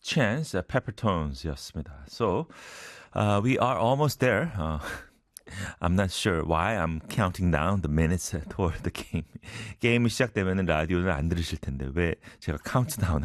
Chance, Peppertones였습니다. So, we are almost there. I'm not sure why I'm counting down the minutes toward the game. 게임이 시작되면 라디오를 안 들으실 텐데 왜 제가 카운트다운을